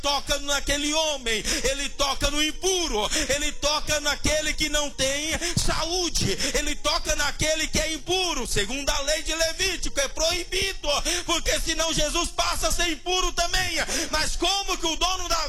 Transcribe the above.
toca naquele homem, ele toca no impuro, ele toca naquele que não tem saúde, ele toca naquele que é impuro. Segundo a lei de Levítico, é proibido, porque senão Jesus passa a ser impuro também. Mas como que o dono da